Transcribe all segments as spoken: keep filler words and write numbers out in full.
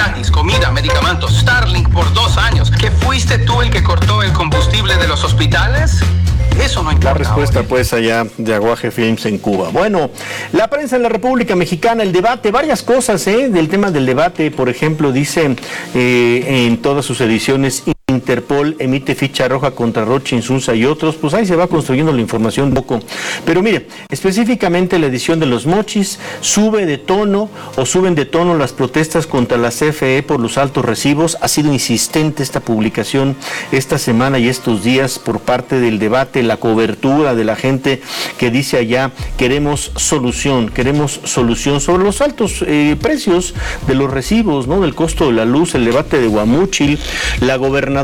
gratis, comida, medicamentos, Starlink por dos años. ¿Que fuiste tú el que cortó el combustible de los hospitales? Eso no importa. La respuesta, pues, allá de Aguaje Films en Cuba. Bueno, la prensa en la República Mexicana, el debate, varias cosas, ¿eh? Del tema del debate, por ejemplo, dice eh, en todas sus ediciones, Interpol emite ficha roja contra Rocha Insunza y otros, pues ahí se va construyendo la información un poco. Pero mire, específicamente la edición de Los Mochis, sube de tono o suben de tono las protestas contra la C F E por los altos recibos. Ha sido insistente esta publicación esta semana y estos días por parte del debate, la cobertura de la gente que dice allá, queremos solución, queremos solución sobre los altos eh, precios de los recibos, ¿no? Del costo de la luz, el debate de Guamúchil, la gobernadora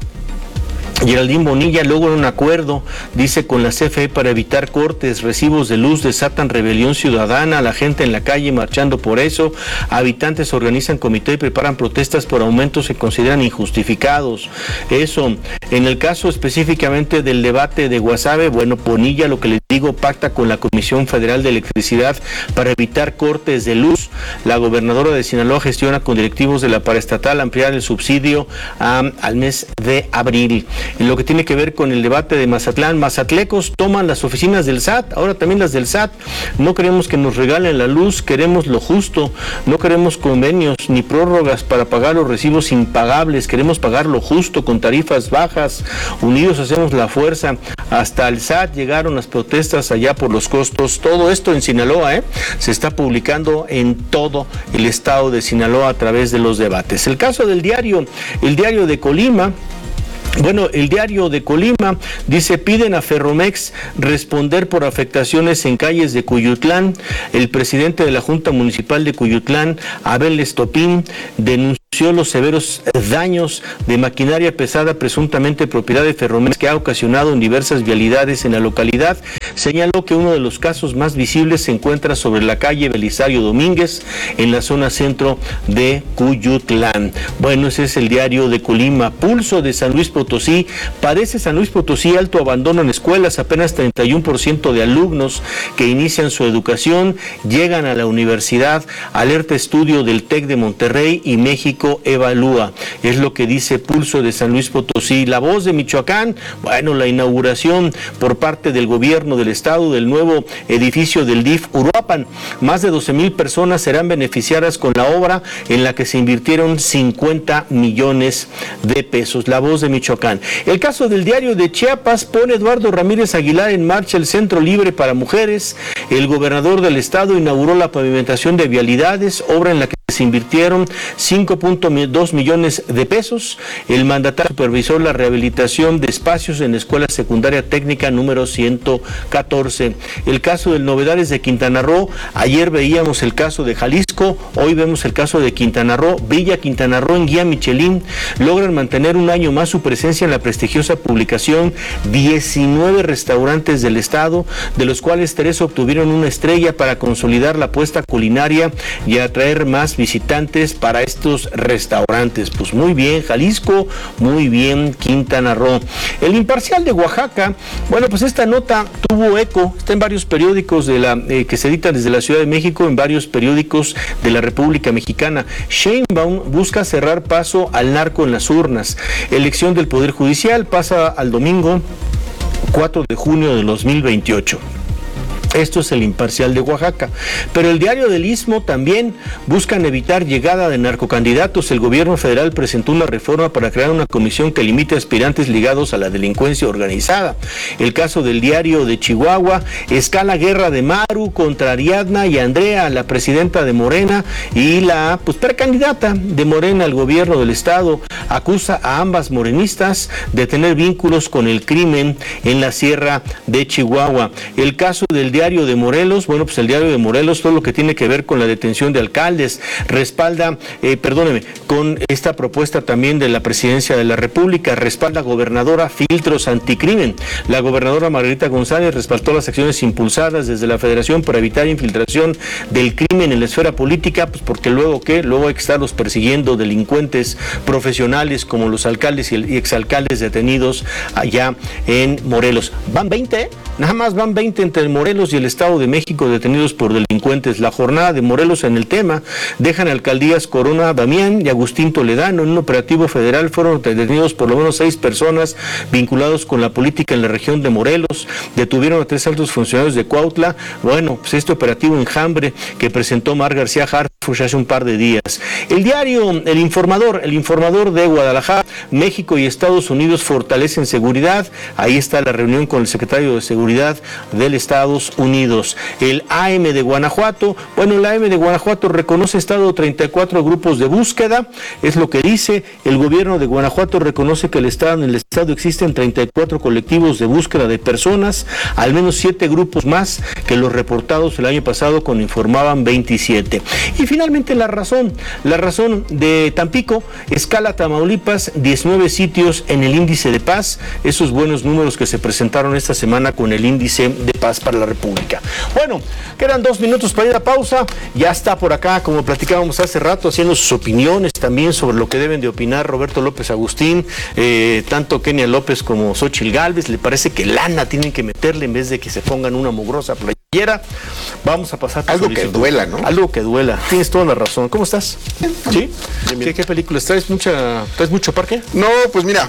Geraldine Bonilla logra un acuerdo, dice, con la C F E para evitar cortes, recibos de luz desatan rebelión ciudadana, la gente en la calle marchando por eso, habitantes organizan comité y preparan protestas por aumentos que consideran injustificados. Eso, en el caso específicamente del debate de Guasave, bueno, Bonilla, lo que les digo, pacta con la Comisión Federal de Electricidad para evitar cortes de luz. La gobernadora de Sinaloa gestiona con directivos de la paraestatal ampliar el subsidio um, al mes de abril. En lo que tiene que ver con el debate de Mazatlán, mazatlecos toman las oficinas del S A T, ahora también las del S A T. No queremos que nos regalen la luz, queremos lo justo, no queremos convenios ni prórrogas para pagar los recibos impagables, queremos pagar lo justo con tarifas bajas. Unidos hacemos la fuerza. Hasta el S A T llegaron las protestas allá por los costos. Todo esto en Sinaloa, ¿eh? Se está publicando en todo el estado de Sinaloa a través de los debates. El caso del diario, el diario de Colima. Bueno, el diario de Colima dice, piden a Ferromex responder por afectaciones en calles de Cuyutlán. El presidente de la Junta Municipal de Cuyutlán, Abel Estopín, denunció los severos daños de maquinaria pesada presuntamente propiedad de Ferromex que ha ocasionado en diversas vialidades en la localidad. Señaló que uno de los casos más visibles se encuentra sobre la calle Belisario Domínguez en la zona centro de Cuyutlán. Bueno, ese es el diario de Colima. Pulso de San Luis Potosí. Padece San Luis Potosí alto abandono en escuelas. Apenas treinta y uno por ciento de alumnos que inician su educación llegan a la universidad. Alerta estudio del TEC de Monterrey y México Evalúa. Es lo que dice Pulso de San Luis Potosí. La Voz de Michoacán, bueno, la inauguración por parte del gobierno del estado del nuevo edificio del D I F Uruapan. Más de doce mil personas serán beneficiadas con la obra en la que se invirtieron cincuenta millones de pesos. La Voz de Michoacán. El caso del diario de Chiapas, pone Eduardo Ramírez Aguilar en marcha el Centro Libre para Mujeres. El gobernador del estado inauguró la pavimentación de vialidades, obra en la que se invirtieron cinco punto dos millones de pesos. El mandatario supervisó la rehabilitación de espacios en la Escuela Secundaria Técnica número ciento catorce. El caso del Novedades de Quintana Roo, ayer veíamos el caso de Jalisco, hoy vemos el caso de Quintana Roo. Villa Quintana Roo en Guía Michelin logran mantener un año más su presencia en la prestigiosa publicación. diecinueve restaurantes del estado, de los cuales tres obtuvieron una estrella para consolidar la apuesta culinaria y atraer más visitantes para estos restaurantes. Pues muy bien Jalisco, muy bien Quintana Roo. El Imparcial de Oaxaca, bueno, pues esta nota tuvo eco, está en varios periódicos de la eh, que se editan desde la Ciudad de México, en varios periódicos de la República Mexicana. Sheinbaum busca cerrar paso al narco en las urnas. Elección del Poder Judicial pasa al domingo cuatro de junio de dos mil veintiocho. Esto es el Imparcial de Oaxaca. Pero el diario del Istmo también buscan evitar llegada de narcocandidatos. El gobierno federal presentó una reforma para crear una comisión que limite aspirantes ligados a la delincuencia organizada. El caso del diario de Chihuahua, escala guerra de Maru contra Ariadna y Andrea, la presidenta de Morena y la pues precandidata de Morena al gobierno del estado, acusa a ambas morenistas de tener vínculos con el crimen en la sierra de Chihuahua. El caso del diario de Morelos, bueno, pues el diario de Morelos, todo lo que tiene que ver con la detención de alcaldes, respalda, eh, perdóneme, con esta propuesta también de la Presidencia de la República, respalda gobernadora filtros anticrimen. La gobernadora Margarita González respaldó las acciones impulsadas desde la Federación para evitar infiltración del crimen en la esfera política, pues porque luego, ¿qué? Luego hay que estarlos persiguiendo delincuentes profesionales como los alcaldes y, el, y exalcaldes detenidos allá en Morelos. Van veinte, ¿eh? Nada más van veinte entre Morelos y y el Estado de México detenidos por delincuentes. La jornada de Morelos en el tema dejan alcaldías Corona Damián y Agustín Toledano. En un operativo federal fueron detenidos por lo menos seis personas vinculados con la política en la región de Morelos. Detuvieron a tres altos funcionarios de Cuautla. Bueno, pues este operativo enjambre que presentó Mar García Harfuch hace un par de días. El diario El Informador, el Informador de Guadalajara, México y Estados Unidos fortalecen seguridad. Ahí está la reunión con el secretario de Seguridad del Estados Unidos. El A M de Guanajuato, bueno, el A M de Guanajuato reconoce estado treinta y cuatro grupos de búsqueda, es lo que dice. El gobierno de Guanajuato reconoce que el estado, en el estado existen treinta y cuatro colectivos de búsqueda de personas, al menos siete grupos más que los reportados el año pasado cuando informaban veintisiete. Y finalmente la razón, la razón de Tampico, escala Tamaulipas, diecinueve sitios en el índice de paz, esos buenos números que se presentaron esta semana con el índice de paz para la República. Bueno, quedan dos minutos para ir a pausa, ya está por acá, como platicábamos hace rato, haciendo sus opiniones también sobre lo que deben de opinar Roberto López Agustín, eh, tanto Kenia López como Xóchitl Gálvez. Le parece que lana tienen que meterle en vez de que se pongan una mugrosa playera. Vamos a pasar algo solicitud. Que duela, ¿no? Algo que duela, tienes toda la razón. ¿Cómo estás? ¿Sí? Bien, bien. ¿Qué, qué películas? ¿Traes mucha, traes mucho parque? No, pues mira,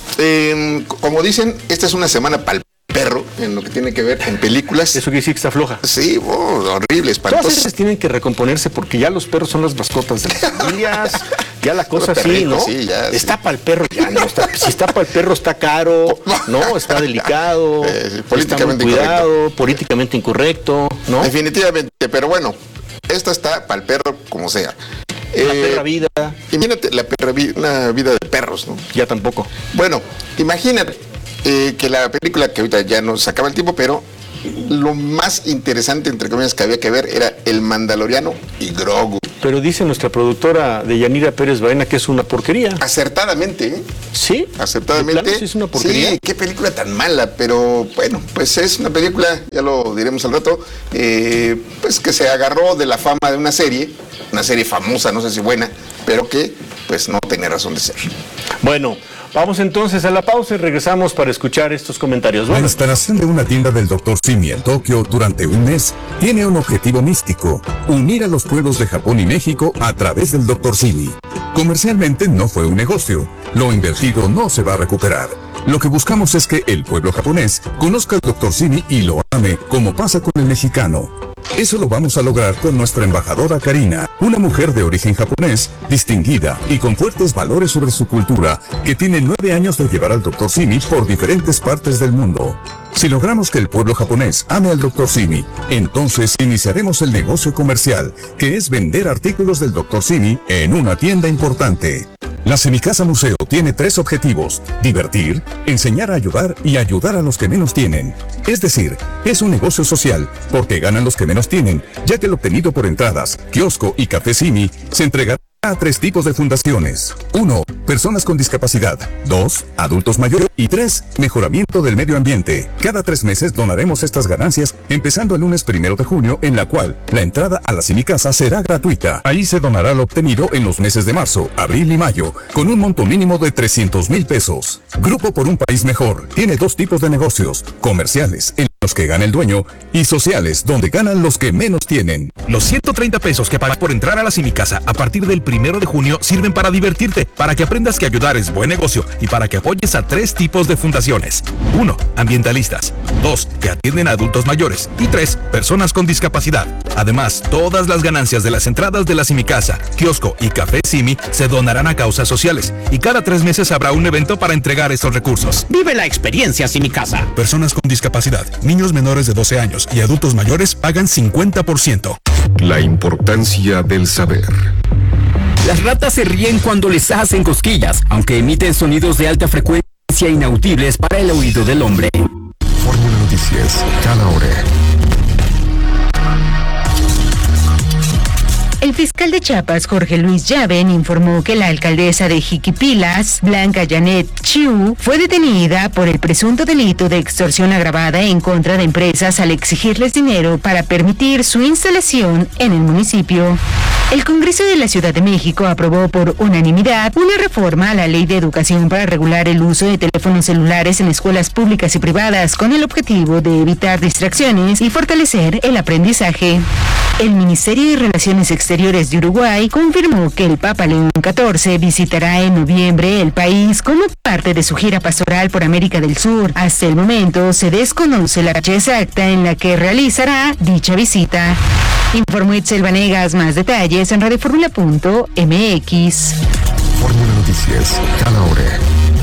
eh, como dicen, esta es una semana pal perro en lo que tiene que ver en películas. Eso quiere decir que está floja. Sí, oh, horrible, espantoso. Todas esas tienen que recomponerse porque ya los perros son las mascotas de las familias. Ya la cosa así, ¿no? Sí, ya, está sí. para el perro, ya no está. Si está para el perro está caro, ¿no? Está delicado, eh, sí, políticamente está muy cuidado, incorrecto. políticamente incorrecto, ¿no? Definitivamente, pero bueno, esta está para el perro como sea. La eh, perra vida. Imagínate la perra vida, una vida de perros, ¿no? Ya tampoco. Bueno, imagínate eh, que la película, que ahorita ya nos acaba el tiempo, pero lo más interesante, entre comillas, que había que ver era El Mandaloriano y Grogu. Pero dice nuestra productora Deyanira Pérez Baena que es una porquería. Acertadamente, ¿eh? ¿Sí? Acertadamente. ¿De plano sí es una porquería? Sí, qué película tan mala, pero bueno, pues es una película, ya lo diremos al rato, eh, pues que se agarró de la fama de una serie, una serie famosa, no sé si buena, pero que pues no tiene razón de ser. Bueno, vamos entonces a la pausa y regresamos para escuchar estos comentarios. Bueno. La instalación de una tienda del doctor Simi en Tokio durante un mes tiene un objetivo místico: unir a los pueblos de Japón y México a través del doctor Simi. Comercialmente no fue un negocio, lo invertido no se va a recuperar. Lo que buscamos es que el pueblo japonés conozca al doctor Simi y lo ame, como pasa con el mexicano. Eso lo vamos a lograr con nuestra embajadora Karina, una mujer de origen japonés, distinguida y con fuertes valores sobre su cultura, que tiene nueve años de llevar al doctor Simi por diferentes partes del mundo. Si logramos que el pueblo japonés ame al doctor Simi, entonces iniciaremos el negocio comercial, que es vender artículos del doctor Simi en una tienda importante. La Semicasa Museo tiene tres objetivos: divertir, enseñar a ayudar y ayudar a los que menos tienen. Es decir, es un negocio social, porque ganan los que menos tienen, ya que el obtenido por entradas, kiosco y café Simi se entregará a tres tipos de fundaciones. uno. Personas con discapacidad. dos. Adultos mayores. Y tres. Mejoramiento del medio ambiente. Cada tres meses donaremos estas ganancias, empezando el lunes primero de junio, en la cual la entrada a la Semicasa será gratuita. Ahí se donará lo obtenido en los meses de marzo, abril y mayo, con un monto mínimo de trescientos mil pesos. Grupo por un País Mejor tiene dos tipos de negocios: comerciales, en los que gana el dueño, y sociales, donde ganan los que menos tienen. Los ciento treinta pesos que pagas por entrar a la Semicasa a partir del primero de junio sirven para divertirte, para que aprendas que ayudar es buen negocio y para que apoyes a tres tipos de fundaciones. uno. Ambientalistas. dos. Que atienden a adultos mayores. Y tres. Personas con discapacidad. Además, todas las ganancias de las entradas de la Semicasa, kiosco y café Simi se donarán a causas sociales. Y cada tres meses habrá un evento para entregar estos recursos. Vive la experiencia Semicasa. Personas con discapacidad, niños menores de doce años y adultos mayores pagan cincuenta por ciento. La importancia del saber. Las ratas se ríen cuando les hacen cosquillas, aunque emiten sonidos de alta frecuencia inaudibles para el oído del hombre. Fórmula Noticias, cada hora. El fiscal de Chiapas, Jorge Luis Llaven, informó que la alcaldesa de Jiquipilas, Blanca Janet Chiu, fue detenida por el presunto delito de extorsión agravada en contra de empresas al exigirles dinero para permitir su instalación en el municipio. El Congreso de la Ciudad de México aprobó por unanimidad una reforma a la Ley de Educación para regular el uso de teléfonos celulares en escuelas públicas y privadas con el objetivo de evitar distracciones y fortalecer el aprendizaje. El Ministerio de Relaciones Exteriores de Uruguay confirmó que el Papa León catorce visitará en noviembre el país como parte de su gira pastoral por América del Sur. Hasta el momento se desconoce la fecha exacta en la que realizará dicha visita. Informó Itzel Vanegas. Más detalles en radio fórmula punto m x. Fórmula Noticias, cada hora.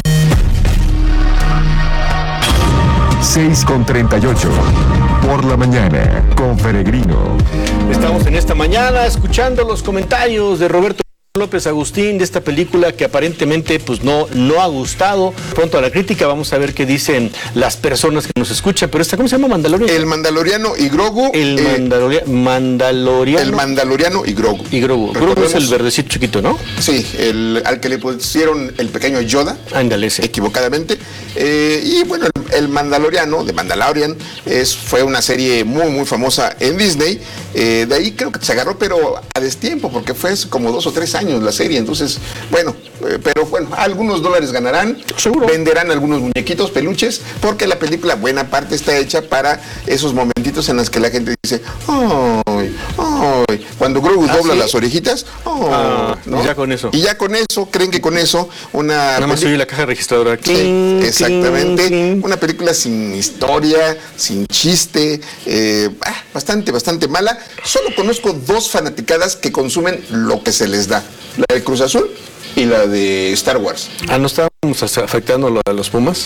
seis con treinta y ocho. Por la mañana, con Peregrino. Estamos en esta mañana escuchando los comentarios de Roberto López Agustín de esta película que aparentemente pues no, no ha gustado. Pronto a la crítica vamos a ver qué dicen las personas que nos escuchan. Pero esta, ¿cómo se llama? Mandaloriano. El Mandaloriano y Grogu. El eh, Mandaloria, Mandaloriano. El Mandaloriano y Grogu. Y Grogu. Grogu es el verdecito chiquito, ¿no? Sí, el, al que le pusieron el pequeño Yoda. Ándale, ese. Equivocadamente. Eh, y bueno, el, el Mandaloriano, de Mandalorian, es, fue una serie muy, muy famosa en Disney. Eh, de ahí creo que se agarró, pero a destiempo, porque fue como dos o tres años la serie. Entonces, bueno, eh, pero bueno, algunos dólares ganarán. Seguro. Venderán algunos muñequitos, peluches, porque la película, buena parte, está hecha para esos momentitos en los que la gente dice, ¡ay! ¡ay! Cuando Grogu ¿Ah, dobla sí? las orejitas, ¡ay! Ah, ¿no? y ya con eso. Y ya con eso, creen que con eso, una. Nada más peli- oye la caja registradora. Sí, Cling, exactamente. cling, cling. Una película sin historia, sin chiste, eh, ah, bastante, bastante mala. Solo conozco dos fanaticadas que consumen lo que se les da. La de Cruz Azul y la de Star Wars. Ah, ¿no estábamos hasta afectando lo de los Pumas?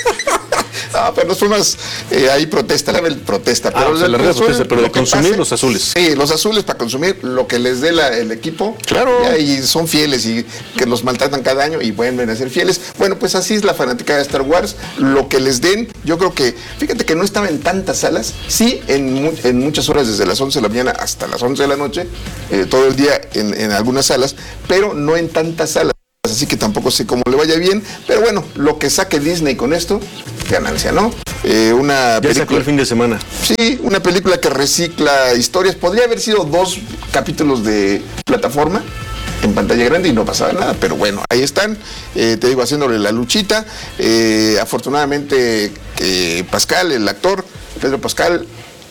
Ah, pero los Pumas, eh, ahí protesta, la Bel protesta. Pero Ah, o sea, el la Cruz red Azul, protesta, pero de lo que consumir pase- los azules. Sí, los azules para consumir lo que les dé la- el equipo. Claro. Ya, y son fieles y que los maltratan cada año y vuelven a ser fieles. Bueno, pues así es la fanática de Star Wars. Lo que les den, yo creo que, fíjate que no estaba en tantas salas, sí en, mu- en muchas horas, desde las once de la mañana hasta las once de la noche, eh, todo el día en, en algunas salas, pero no en tantas salas. Así que tampoco sé cómo le vaya bien, pero bueno, lo que saque Disney con esto, ganancia, ¿no? Eh, una Ya sacó el fin de semana. Sí, una película que recicla historias. Podría haber sido dos capítulos de plataforma en pantalla grande y no pasaba nada, pero bueno, ahí están, eh, te digo, haciéndole la luchita. Eh, afortunadamente, eh, Pascal, el actor, Pedro Pascal,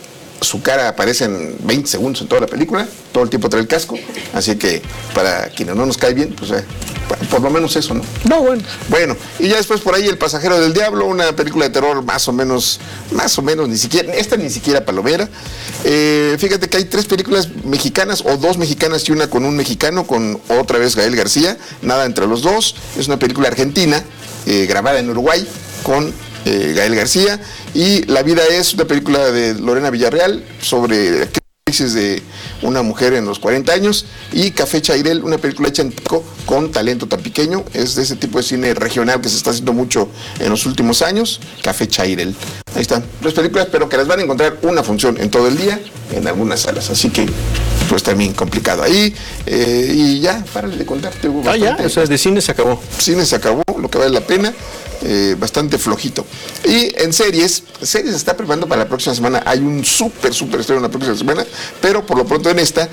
su cara aparece en veinte segundos en toda la película, todo el tiempo trae el casco, así que para quienes no nos cae bien, pues eh, por lo menos eso, ¿no? No, bueno. Bueno, y ya después por ahí El Pasajero del Diablo, una película de terror más o menos, más o menos, ni siquiera, esta ni siquiera palomera. Eh, fíjate que hay tres películas mexicanas, o dos mexicanas y una con un mexicano, con otra vez Gael García, nada entre los dos. Es una película argentina, eh, grabada en Uruguay, con eh, Gael García, y La vida es una película de Lorena Villarreal sobre crisis de una mujer en los cuarenta años, y Café Chairel, una película hecha en Pico con talento tan pequeño. Es de ese tipo de cine regional que se está haciendo mucho en los últimos años. Café Chairel. Ahí están tres películas, pero que las van a encontrar una función en todo el día en algunas salas, así que pues también complicado ahí. Eh, y ya, párale de contarte. Hugo, Ah, ya, bastante- o sea, de cine se acabó. cine se acabó, lo que vale la pena, eh, bastante flojito. Y en series, series se está preparando para la próxima semana. Hay un súper, súper estreno la próxima semana, pero por lo pronto en esta,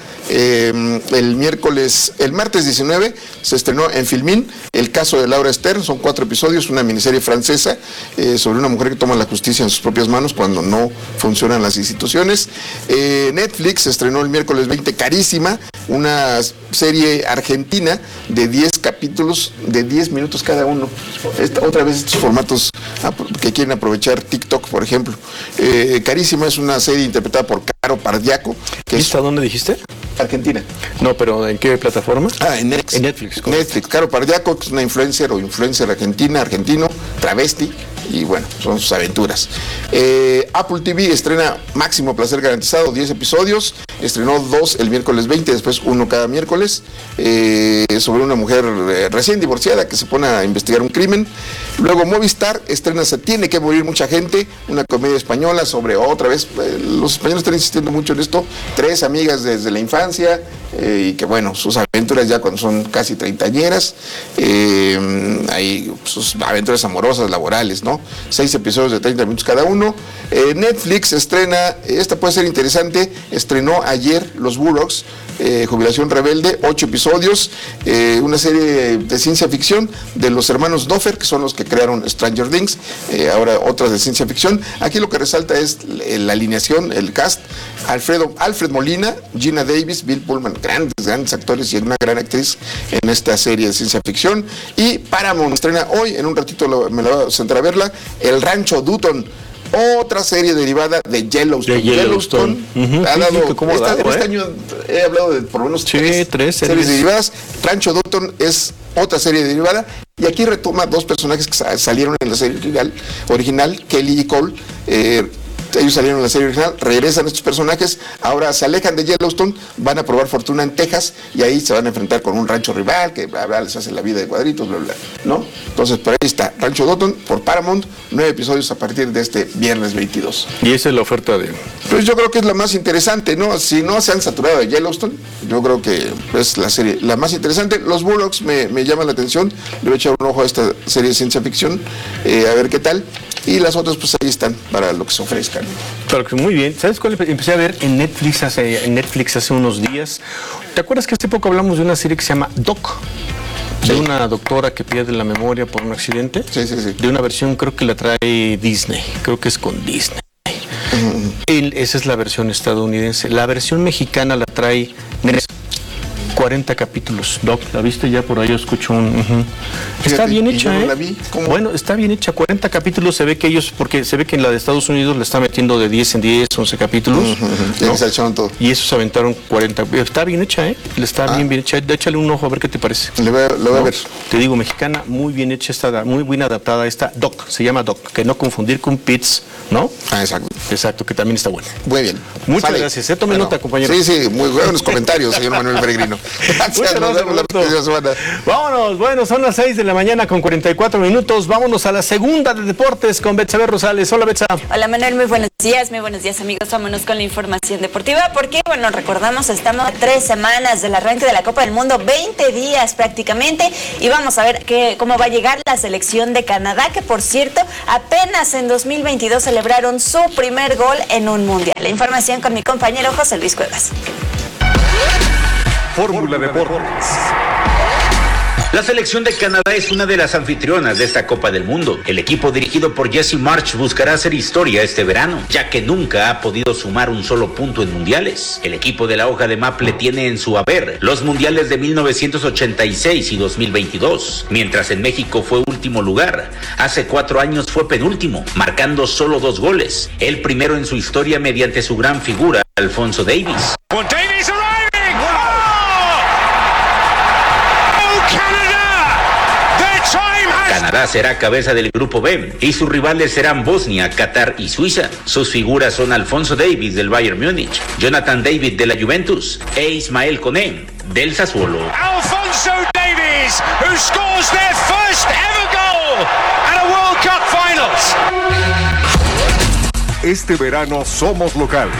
eh, el miércoles, el martes diecinueve, se estrenó en Filmin El caso de Laura Stern. Son cuatro episodios, una miniserie francesa eh, sobre una mujer que toma la justicia en sus propias manos cuando no funcionan las instituciones. Eh, Netflix estrenó el miércoles veinte Carísima, una serie argentina de diez capítulos de diez minutos cada uno. Esta, otra vez estos formatos que quieren aprovechar TikTok, por ejemplo. Eh, Carísima es una serie interpretada por Caro Pardiaco, que es ¿Viste a dónde dijiste? argentina. No, pero ¿en qué plataforma? Ah, en Netflix. En Netflix, correcto. Netflix. Caro Pardiaco, que es una influencer o influencer argentina, argentino, travesti, y bueno, son sus aventuras. Eh, Apple T V estrena Máximo Placer Garantizado, diez episodios. Estrenó dos el miércoles veinte, después uno cada miércoles, eh, sobre una mujer eh, recién divorciada que se pone a investigar un crimen. Luego Movistar estrena Se tiene que morir mucha gente, una comedia española sobre, otra vez, eh, los españoles están insistiendo mucho en esto, tres amigas desde la infancia, eh, y que bueno, sus aventuras ya cuando son casi treintañeras, eh, hay sus aventuras amorosas, laborales, ¿no? Seis episodios de treinta minutos cada uno. Eh, Netflix estrena, esta puede ser interesante, estrenó ayer Los Bullocks, eh, Jubilación Rebelde, ocho episodios, eh, una serie de ciencia ficción de los hermanos Duffer, que son los que crearon Stranger Things, eh, ahora otras de ciencia ficción. Aquí lo que resalta es la alineación, el cast: Alfredo, Alfred Molina, Gina Davis, Bill Pullman, grandes, grandes actores y una gran actriz en esta serie de ciencia ficción. Y Paramount estrena hoy, en un ratito lo, me la voy a sentar a verla, El Rancho Dutton, otra serie derivada de Yellowstone. De Yellowstone. Yellowstone uh-huh. ha dado, sí, sí, esta, dado, este ¿eh? año he hablado de por lo menos sí, tres, tres series. series derivadas. Rancho Dutton es otra serie derivada, y aquí retoma dos personajes que salieron en la serie original, original Kelly y Cole. Eh, ellos salieron en la serie original, regresan estos personajes, ahora se alejan de Yellowstone, van a probar fortuna en Texas, y ahí se van a enfrentar con un rancho rival que bla, bla, les hace la vida de cuadritos, bla, bla, ¿no? Entonces, por ahí está, Rancho Dutton por Paramount, nueve episodios a partir de este viernes veintidós. Y esa es la oferta de... Pues yo creo que es la más interesante, ¿no? Si no se han saturado de Yellowstone, yo creo que es la serie la más interesante. Los Bullocks me, me llaman la atención, le voy a echar un ojo a esta serie de ciencia ficción, eh, a ver qué tal. Y las otras pues ahí están para lo que se ofrezcan. Claro que muy bien. ¿Sabes cuál empecé a ver en Netflix hace, en Netflix hace unos días? ¿Te acuerdas que hace poco hablamos de una serie que se llama Doc? De sí. Una doctora que pierde la memoria por un accidente. Sí, sí, sí. De una versión, creo que la trae Disney. Creo que es con Disney. Uh-huh. El, esa es la versión estadounidense. La versión mexicana la trae cuarenta capítulos. Doc, ¿la viste? Ya por ahí escucho un... Uh-huh. Fíjate, está bien hecha, ¿eh? No la vi. Bueno, está bien hecha. cuarenta capítulos, se ve que ellos, porque se ve que en la de Estados Unidos le está metiendo de diez en diez, once capítulos. Uh-huh. ¿No? Se todo. Y esos aventaron cuarenta. Está bien hecha, ¿eh? Está ah. bien, bien hecha. Échale un ojo a ver qué te parece. Le voy a, lo voy ¿no? a ver. Te digo, mexicana, muy bien hecha, está muy bien adaptada esta Doc. Se llama Doc, que no confundir con Pitts, ¿no? Ah, exacto. Exacto, que también está bueno. Muy bien. Muchas Sale. gracias. ¿eh? Tome bueno, nota, compañero. Sí, sí, muy buenos comentarios, señor Manuel Peregrino. Gracias. Nos vemos la próxima semana. Vámonos, bueno, son las seis de la mañana con cuarenta y cuatro minutos. Vámonos a la segunda de deportes con Betsabe Rosales. Hola, Betsa. Hola, Manuel, muy buenos días, muy buenos días, amigos. Vámonos con la información deportiva, porque, bueno, recordamos, estamos a tres semanas del arranque de la Copa del Mundo, veinte días prácticamente, y vamos a ver que, cómo va a llegar la selección de Canadá, que, por cierto, apenas en dos mil veintidós celebraron su primer gol en un mundial. La información con mi compañero José Luis Cuevas. Fórmula Deportes. La selección de Canadá es una de las anfitrionas de esta Copa del Mundo. El equipo dirigido por Jesse Marsch buscará hacer historia este verano, ya que nunca ha podido sumar un solo punto en mundiales. El equipo de la hoja de Maple tiene en su haber los mundiales de mil novecientos ochenta y seis y dos mil veintidós, mientras en México fue último lugar. Hace cuatro años fue penúltimo, marcando solo dos goles, el primero en su historia mediante su gran figura, Alfonso Davies. Canadá será cabeza del grupo B y sus rivales serán Bosnia, Qatar y Suiza. Sus figuras son Alfonso Davies del Bayern Múnich, Jonathan David de la Juventus e Ismael Koné del Sassuolo. Alfonso Davies, who scores their first ever goal at a World Cup Finals. Este verano somos locales.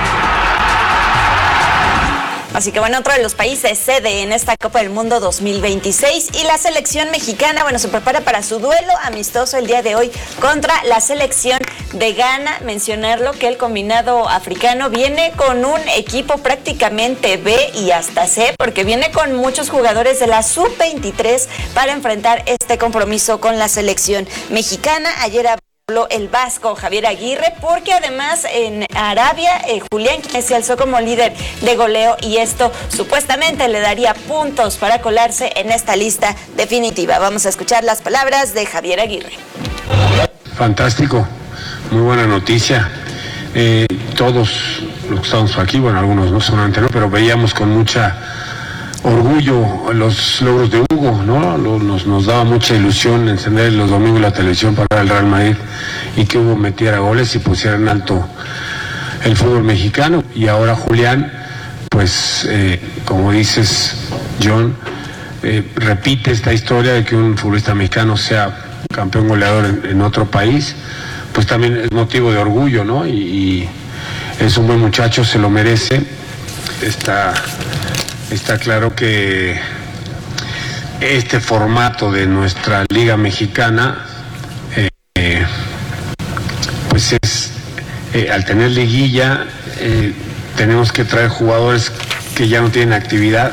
Así que bueno, otro de los países sede en esta Copa del Mundo dos mil veintiséis, y la selección mexicana, bueno, se prepara para su duelo amistoso el día de hoy contra la selección de Ghana. Mencionarlo que el combinado africano viene con un equipo prácticamente B y hasta C, porque viene con muchos jugadores de la sub veintitrés para enfrentar este compromiso con la selección mexicana. Ayer el vasco Javier Aguirre, porque además en Arabia eh, Julián Quiñones se alzó como líder de goleo, y esto supuestamente le daría puntos para colarse en esta lista definitiva. Vamos a escuchar las palabras de Javier Aguirre. Fantástico, muy buena noticia. Eh, todos los que estamos aquí, bueno, algunos no solamente no, pero veíamos con mucha orgullo los logros de Hugo, ¿no? Nos, nos daba mucha ilusión encender los domingos la televisión para el Real Madrid y que Hugo metiera goles y pusiera en alto el fútbol mexicano. Y ahora Julián, pues eh, como dices, John, eh, repite esta historia de que un futbolista mexicano sea campeón goleador en, en otro país, pues también es motivo de orgullo, ¿no? Y, y es un buen muchacho, se lo merece. Está... Está claro que este formato de nuestra Liga Mexicana, eh, pues es, eh, al tener liguilla, eh, tenemos que traer jugadores que ya no tienen actividad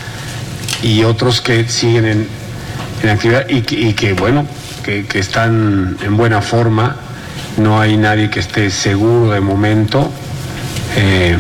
y otros que siguen en, en actividad y, y que, bueno, que, que están en buena forma. No hay nadie que esté seguro de momento. Eh,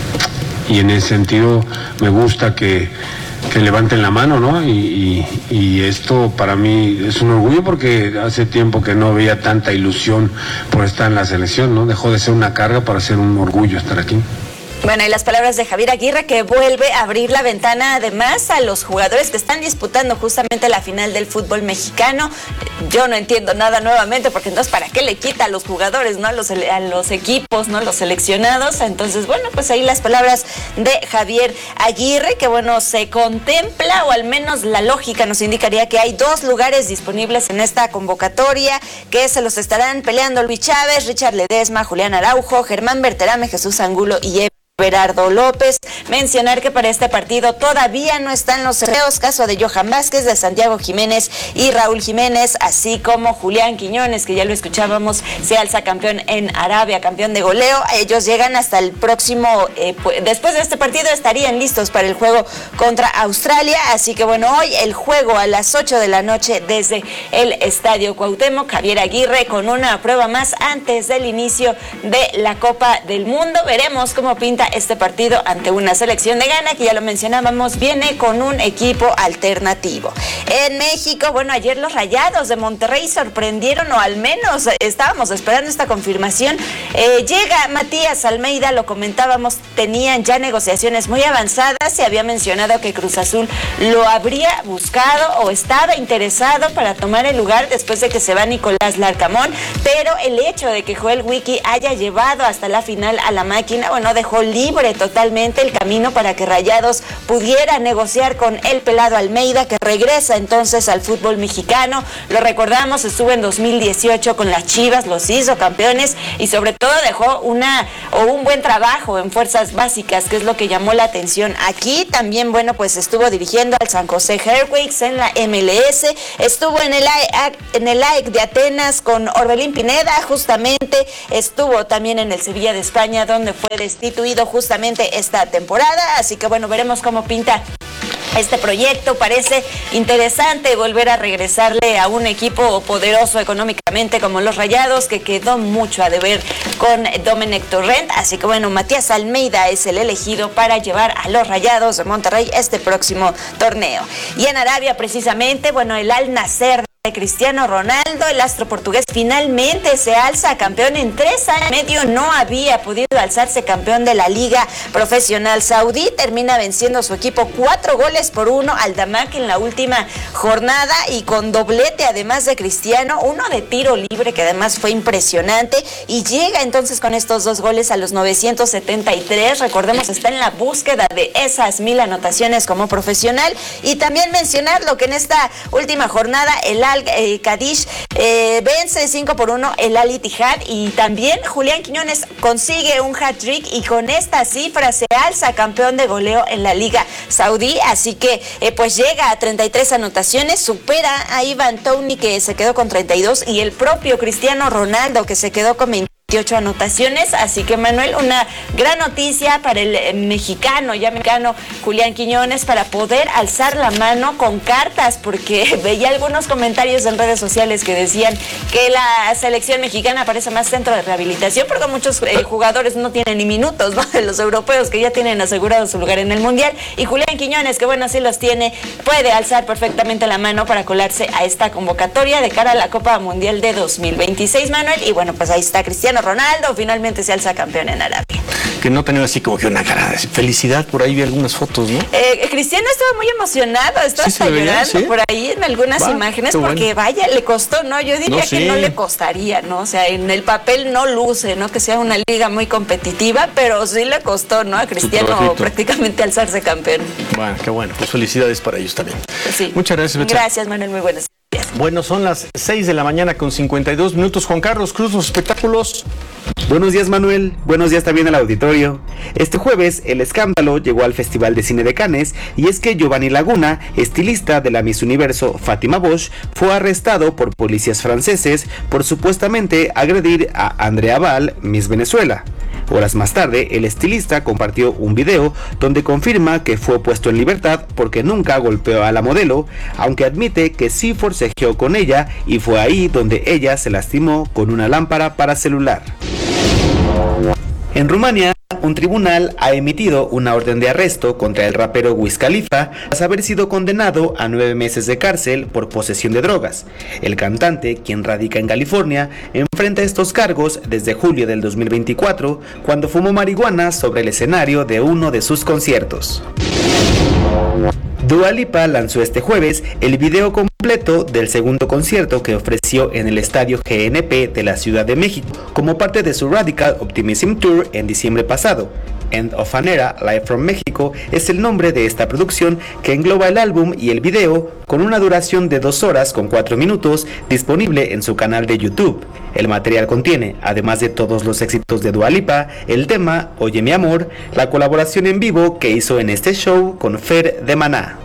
y en ese sentido me gusta que, que levanten la mano, ¿no? Y, y, y esto para mí es un orgullo porque hace tiempo que no veía tanta ilusión por estar en la selección, ¿no? Dejó de ser una carga para ser un orgullo estar aquí. Bueno, y las palabras de Javier Aguirre, que vuelve a abrir la ventana además a los jugadores que están disputando justamente la final del fútbol mexicano. Yo no entiendo nada nuevamente, porque entonces ¿para qué le quita a los jugadores, no a los, a los equipos, no los seleccionados? Entonces, bueno, pues ahí las palabras de Javier Aguirre, que bueno, se contempla, o al menos la lógica nos indicaría que hay dos lugares disponibles en esta convocatoria, que se los estarán peleando Luis Chávez, Richard Ledesma, Julián Araujo, Germán Berterame, Jesús Angulo y Gerardo López. Mencionar que para este partido todavía no están los sorteos, caso de Johan Vázquez, de Santiago Jiménez y Raúl Jiménez, así como Julián Quiñones, que ya lo escuchábamos, se alza campeón en Arabia, campeón de goleo. Ellos llegan hasta el próximo, eh, pues, después de este partido estarían listos para el juego contra Australia, así que bueno, hoy el juego a las ocho de la noche desde el Estadio Cuauhtémoc. Javier Aguirre con una prueba más antes del inicio de la Copa del Mundo. Veremos cómo pinta este partido ante una selección de Ghana que, ya lo mencionábamos, viene con un equipo alternativo. En México, bueno, ayer los Rayados de Monterrey sorprendieron, o al menos estábamos esperando esta confirmación. Eh, llega Matías Almeida, lo comentábamos, tenían ya negociaciones muy avanzadas, se había mencionado que Cruz Azul lo habría buscado o estaba interesado para tomar el lugar después de que se va Nicolás Larcamón, pero el hecho de que Joel Wiki haya llevado hasta la final a la máquina, bueno, dejó libre totalmente el camino para que Rayados pudiera negociar con el pelado Almeida, que regresa entonces al fútbol mexicano. Lo recordamos, estuvo en dos mil dieciocho con las Chivas, los hizo campeones y sobre todo dejó una o un buen trabajo en fuerzas básicas, que es lo que llamó la atención aquí. También, bueno, pues estuvo dirigiendo al San José Earthquakes en la M L S, estuvo en el A E C, en el A E C de Atenas con Orbelín Pineda, justamente estuvo también en el Sevilla de España, donde fue destituido justamente esta temporada, así que bueno, veremos cómo pinta este proyecto. Parece interesante volver a regresarle a un equipo poderoso económicamente como los Rayados, que quedó mucho a deber con Domenech Torrent, así que bueno, Matías Almeida es el elegido para llevar a los Rayados de Monterrey este próximo torneo. Y en Arabia, precisamente, bueno, el Al Nassr de Cristiano Ronaldo, el astro portugués, finalmente se alza campeón. En tres años y medio no había podido alzarse campeón de la Liga Profesional Saudí. Termina venciendo a su equipo cuatro goles por uno al Damac en la última jornada, y con doblete además de Cristiano, uno de tiro libre que además fue impresionante, y llega entonces con estos dos goles a los novecientos setenta y tres. Recordemos, está en la búsqueda de esas mil anotaciones como profesional. Y también mencionar lo que en esta última jornada el Eh, Cádiz eh, vence cinco por uno el Al Ittihad, y también Julián Quiñones consigue un hat-trick y con esta cifra se alza campeón de goleo en la Liga Saudí, así que eh, pues llega a treinta y tres anotaciones, supera a Ivan Toney, que se quedó con treinta y dos, y el propio Cristiano Ronaldo, que se quedó con veintiocho anotaciones. Así que, Manuel, una gran noticia para el eh, mexicano, ya mexicano Julián Quiñones, para poder alzar la mano con cartas, porque veía algunos comentarios en redes sociales que decían que la selección mexicana parece más centro de rehabilitación, porque muchos eh, jugadores no tienen ni minutos, ¿no?, de los europeos que ya tienen asegurado su lugar en el Mundial, y Julián Quiñones, que bueno, sí los tiene, puede alzar perfectamente la mano para colarse a esta convocatoria de cara a la Copa Mundial de dos mil veintiséis, Manuel. Y bueno, pues ahí está Cristiano Ronaldo, finalmente se alza campeón en Arabia. Que no tenía así como que una cara de felicidad, por ahí vi algunas fotos, ¿no? Eh, Cristiano estaba muy emocionado, estaba ¿Sí hasta llorando, ¿sí?, por ahí en algunas Va, imágenes, porque bueno, vaya, le costó, ¿no? Yo diría no, que sí. no le costaría, ¿no? O sea, en el papel no luce, ¿no?, que sea una liga muy competitiva, pero sí le costó, ¿no?, a Cristiano prácticamente alzarse campeón. Bueno, qué bueno, pues felicidades para ellos también. Sí. Muchas gracias, Betsa. Gracias, Manuel, muy buenas. Bueno, son las seis de la mañana con cincuenta y dos minutos. Juan Carlos Cruz, los espectáculos. Buenos días, Manuel. Buenos días también al auditorio. Este jueves, el escándalo llegó al Festival de Cine de Cannes, y es que Giovanni Laguna, estilista de la Miss Universo Fátima Bosch, fue arrestado por policías franceses por supuestamente agredir a Andrea Val, Miss Venezuela. Horas más tarde, el estilista compartió un video donde confirma que fue puesto en libertad porque nunca golpeó a la modelo, aunque admite que sí forcejeó con ella y fue ahí donde ella se lastimó con una lámpara para celular. En Rumania, un tribunal ha emitido una orden de arresto contra el rapero Wiz Khalifa tras haber sido condenado a nueve meses de cárcel por posesión de drogas. El cantante, quien radica en California, enfrenta estos cargos desde julio del dos mil veinticuatro, cuando fumó marihuana sobre el escenario de uno de sus conciertos. Dua Lipa lanzó este jueves el video completo del segundo concierto que ofreció en el estadio G N P de la Ciudad de México, como parte de su Radical Optimism Tour en diciembre pasado. End of an Era, Live from México es el nombre de esta producción que engloba el álbum y el video con una duración de dos horas con cuatro minutos disponible en su canal de YouTube. El material contiene, además de todos los éxitos de Dua Lipa, el tema Oye mi amor, la colaboración en vivo que hizo en este show con Fer de Maná.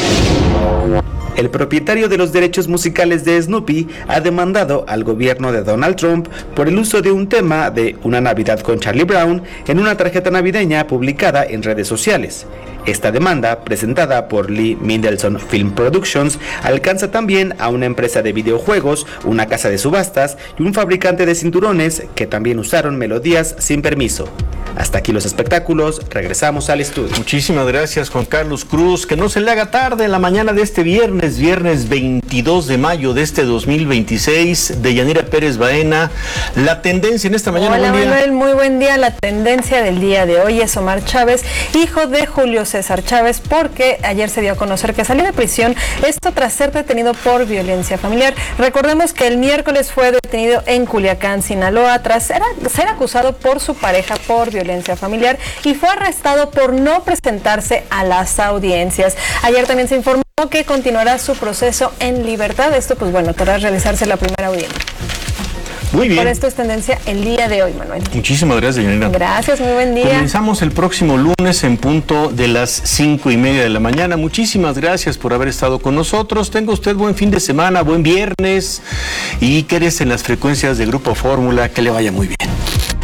El propietario de los derechos musicales de Snoopy ha demandado al gobierno de Donald Trump por el uso de un tema de Una Navidad con Charlie Brown en una tarjeta navideña publicada en redes sociales. Esta demanda, presentada por Lee Mendelsohn Film Productions, alcanza también a una empresa de videojuegos, una casa de subastas y un fabricante de cinturones que también usaron melodías sin permiso. Hasta aquí los espectáculos, regresamos al estudio. Muchísimas gracias, Juan Carlos Cruz. Que no se le haga tarde en la mañana de este viernes, viernes veintidós de mayo de este dos mil veintiséis, de Yanira Pérez Baena. La tendencia en esta mañana. Hola, buen día. Manuel, muy buen día. La tendencia del día de hoy es Omar Chávez, hijo de Julio César Chávez, porque ayer se dio a conocer que salió de prisión, esto tras ser detenido por violencia familiar. Recordemos que el miércoles fue detenido en Culiacán, Sinaloa, tras ser, ser acusado por su pareja por violencia familiar y fue arrestado por no presentarse a las audiencias. Ayer también se informó que continuará su proceso en libertad. Esto, pues bueno, tras realizarse la primera audiencia. Muy bien. Por esto es tendencia el día de hoy, Manuel. Muchísimas gracias, Yanira. Gracias, muy buen día. Comenzamos el próximo lunes en punto de las cinco y media de la mañana. Muchísimas gracias por haber estado con nosotros. Tenga usted buen fin de semana, buen viernes y quédese en las frecuencias de Grupo Fórmula. Que le vaya muy bien.